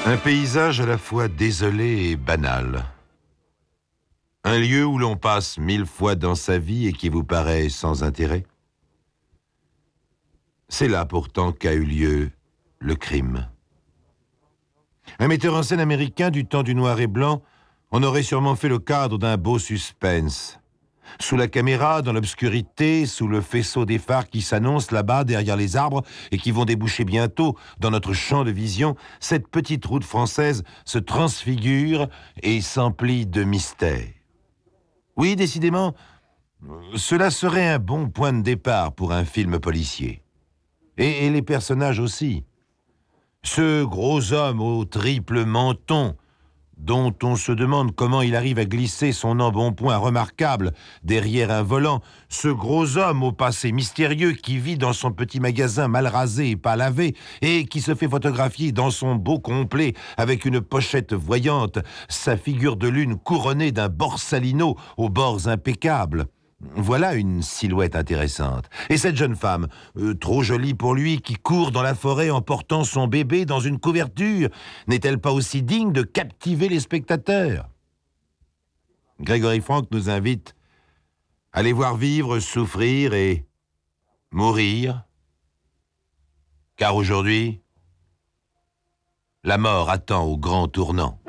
Un paysage à la fois désolé et banal. Un lieu où l'on passe 1000 fois dans sa vie et qui vous paraît sans intérêt. C'est là pourtant qu'a eu lieu le crime. Un metteur en scène américain du temps du noir et blanc en aurait sûrement fait le cadre d'un beau suspense. Sous la caméra, dans l'obscurité, sous le faisceau des phares qui s'annoncent là-bas derrière les arbres et qui vont déboucher bientôt dans notre champ de vision, cette petite route française se transfigure et s'emplit de mystères. Oui, décidément, cela serait un bon point de départ pour un film policier. Et les personnages aussi. Ce gros homme au triple menton, dont on se demande comment il arrive à glisser son embonpoint remarquable derrière un volant, ce gros homme au passé mystérieux qui vit dans son petit magasin mal rasé et pas lavé et qui se fait photographier dans son beau complet avec une pochette voyante, sa figure de lune couronnée d'un borsalino aux bords impeccables. Voilà une silhouette intéressante. Et cette jeune femme, trop jolie pour lui, qui court dans la forêt en portant son bébé dans une couverture, n'est-elle pas aussi digne de captiver les spectateurs? Gregory Frank nous invite à les voir vivre, souffrir et mourir. Car aujourd'hui, la mort attend au grand tournant.